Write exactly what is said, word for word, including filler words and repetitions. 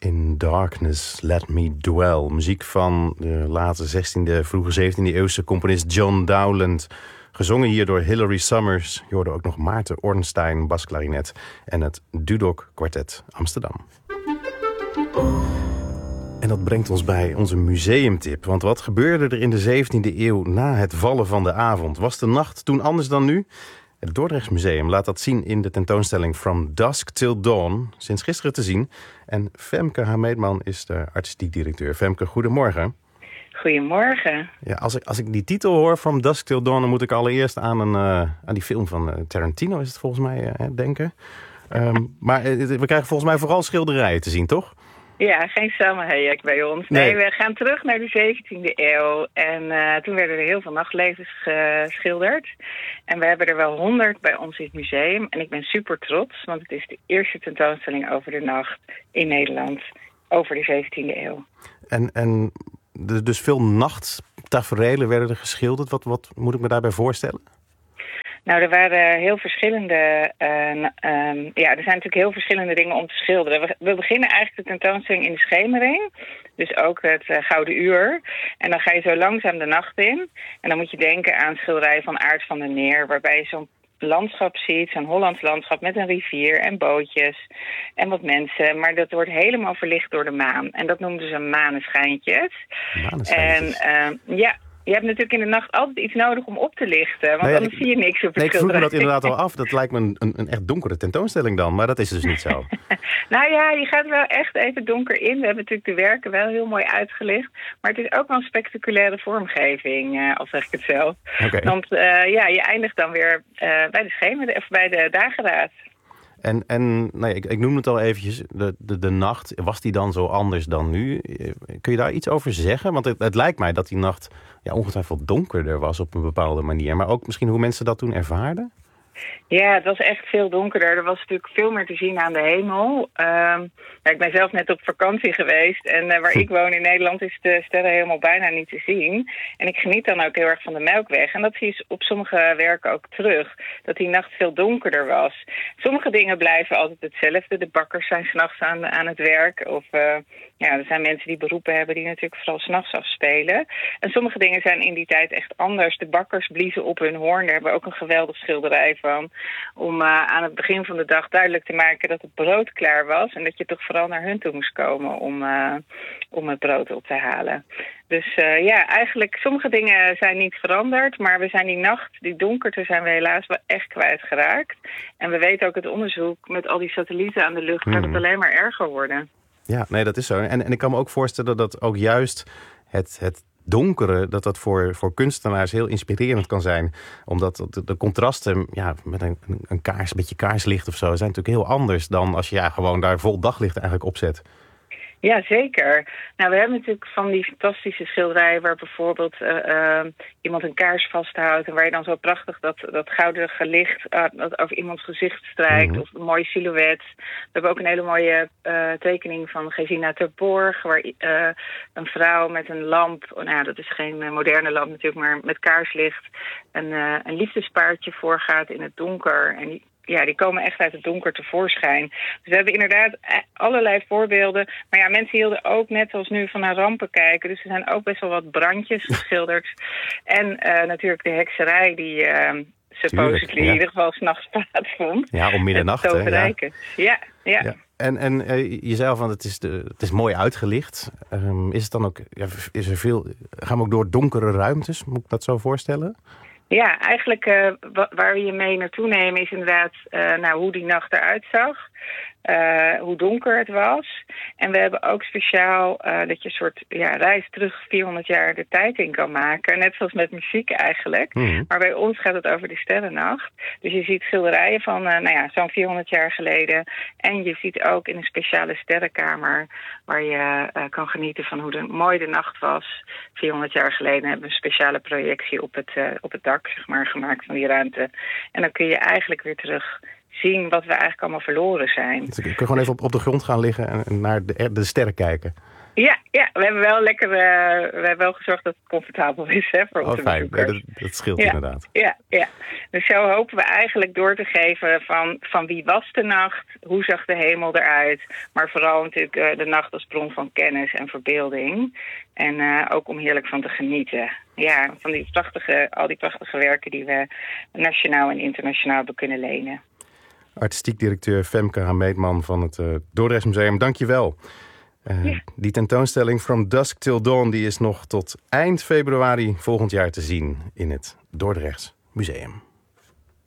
In Darkness, Let Me Dwell. Muziek van de late zestiende, vroege zeventiende eeuwse componist John Dowland. Gezongen hier door Hilary Summers. Je hoorde ook nog Maarten Ornstein, basklarinet. En het Dudok Quartet Amsterdam. En dat brengt ons bij onze museumtip. Want wat gebeurde er in de zeventiende eeuw na het vallen van de avond? Was de nacht toen anders dan nu? Het Dordrechts Museum laat dat zien in de tentoonstelling From Dusk Till Dawn. Sinds gisteren te zien. En Femke Hameedman is de artistiek directeur. Femke, goedemorgen. Goedemorgen. Ja, als, ik, als ik die titel hoor, From Dusk Till Dawn, dan moet ik allereerst aan, een, uh, aan die film van uh, Tarantino, is het volgens mij, uh, denken. Um, maar uh, we krijgen volgens mij vooral schilderijen te zien, toch? Ja, geen samenhejek bij ons. Nee, nee, we gaan terug naar de zeventiende eeuw. En uh, toen werden er heel veel nachtlevens geschilderd. En we hebben er wel honderd bij ons in het museum. En ik ben super trots, want het is de eerste tentoonstelling over de nacht in Nederland. Over de zeventiende eeuw. En, en dus veel nachttaferelen werden er geschilderd. Wat, wat moet ik me daarbij voorstellen? Nou, er waren heel verschillende... Uh, um, ja, er zijn natuurlijk heel verschillende dingen om te schilderen. We, we beginnen eigenlijk de tentoonstelling in de schemering. Dus ook het uh, Gouden Uur. En dan ga je zo langzaam de nacht in. En dan moet je denken aan schilderijen van Aart van der Neer, waarbij je zo'n landschap ziet, zo'n Hollands landschap met een rivier en bootjes en wat mensen. Maar dat wordt helemaal verlicht door de maan. En dat noemden ze maneschijntjes. Maneschijntjes. En uh, ja... Je hebt natuurlijk in de nacht altijd iets nodig om op te lichten. Want nee, anders ik, zie je niks op het nee, ik vroeg me dat inderdaad al af. Dat lijkt me een, een, een echt donkere tentoonstelling dan. Maar dat is dus niet zo. Nou ja, je gaat wel echt even donker in. We hebben natuurlijk de werken wel heel mooi uitgelicht. Maar het is ook wel een spectaculaire vormgeving, uh, al zeg ik het zelf. Okay. Want uh, ja, je eindigt dan weer uh, bij de schemer, of bij de dageraad. En, en nee, ik, ik noem het al eventjes, de, de, de nacht, was die dan zo anders dan nu? Kun je daar iets over zeggen? Want het, het lijkt mij dat die nacht ja, ongetwijfeld donkerder was op een bepaalde manier. Maar ook misschien hoe mensen dat toen ervaarden? Ja, het was echt veel donkerder. Er was natuurlijk veel meer te zien aan de hemel. Uh, ja, ik ben zelf net op vakantie geweest. En uh, waar ik woon in Nederland is de sterrenhemel bijna niet te zien. En ik geniet dan ook heel erg van de Melkweg. En dat zie je op sommige werken ook terug. Dat die nacht veel donkerder was. Sommige dingen blijven altijd hetzelfde. De bakkers zijn 's nachts aan, aan het werk. Of uh, ja, er zijn mensen die beroepen hebben die natuurlijk vooral 's nachts afspelen. En sommige dingen zijn in die tijd echt anders. De bakkers bliezen op hun hoorn. Daar hebben we ook een geweldig schilderij van. Om uh, aan het begin van de dag duidelijk te maken dat het brood klaar was. En dat je toch vooral naar hun toe moest komen om, uh, om het brood op te halen. Dus uh, ja, eigenlijk sommige dingen zijn niet veranderd. Maar we zijn die nacht, die donkerte, zijn we helaas wel echt kwijtgeraakt. En we weten ook het onderzoek met al die satellieten aan de lucht gaat het alleen maar erger worden. Ja, nee, dat is zo. En, en ik kan me ook voorstellen dat ook juist het... het donkere, dat dat voor, voor kunstenaars heel inspirerend kan zijn. Omdat de, de contrasten ja, met een, een kaars, een beetje kaarslicht of zo, zijn natuurlijk heel anders dan als je ja, gewoon daar vol daglicht eigenlijk opzet. Ja, zeker. Nou, we hebben natuurlijk van die fantastische schilderijen waar bijvoorbeeld uh, uh, iemand een kaars vasthoudt en waar je dan zo prachtig dat, dat gouden licht uh, dat over iemands gezicht strijkt, mm-hmm. Of een mooie silhouet. We hebben ook een hele mooie uh, tekening van Gesina Terborg, waar uh, een vrouw met een lamp, oh, nou ja, dat is geen uh, moderne lamp natuurlijk, maar met kaarslicht, een, uh, een liefdespaardje voorgaat in het donker. En die Ja, die komen echt uit het donker tevoorschijn. Dus we hebben inderdaad allerlei voorbeelden. Maar ja, mensen hielden ook net zoals nu van naar rampen kijken. Dus er zijn ook best wel wat brandjes geschilderd. En uh, natuurlijk de hekserij die uh, supposedly ja. in ieder geval 's nachts plaatsvond. Ja, om middernacht. Hè, ja. Ja, ja. ja. En, en uh, je zei al van het is, de, het is mooi uitgelicht. Um, is het dan ook, ja, is er veel, gaan we ook door donkere ruimtes? Moet ik dat zo voorstellen? Ja, eigenlijk uh, waar we je mee naartoe nemen is inderdaad uh, nou, hoe die nacht eruit zag. Uh, hoe donker het was. En we hebben ook speciaal uh, dat je een soort ja, reis terug vierhonderd jaar de tijd in kan maken. Net zoals met muziek eigenlijk. Mm-hmm. Maar bij ons gaat het over de sterrennacht. Dus je ziet schilderijen van uh, nou ja, zo'n vierhonderd jaar geleden. En je ziet ook in een speciale sterrenkamer waar je uh, kan genieten van hoe de, mooi de nacht was. vierhonderd jaar geleden hebben we een speciale projectie op het, uh, op het dak zeg maar, gemaakt van die ruimte. En dan kun je eigenlijk weer terug zien wat we eigenlijk allemaal verloren zijn. Dus ik kan gewoon even op, op de grond gaan liggen en naar de, de sterren kijken. Ja, ja, we hebben wel lekker, uh, we hebben wel gezorgd dat het comfortabel is, hè, voor onze oh, fijn. Ja, dat, dat scheelt ja, inderdaad. Ja, ja. Dus zo hopen we eigenlijk door te geven van, van wie was de nacht, hoe zag de hemel eruit, maar vooral natuurlijk uh, de nacht als bron van kennis en verbeelding. En uh, ook om heerlijk van te genieten. Ja, van die prachtige, al die prachtige werken die we nationaal en internationaal hebben kunnen lenen. Artistiek directeur Femke Hameetman van het uh, Dordrechtsmuseum, dank je wel. Uh, ja. Die tentoonstelling From Dusk Till Dawn die is nog tot eind februari volgend jaar te zien in het Dordrechts Museum.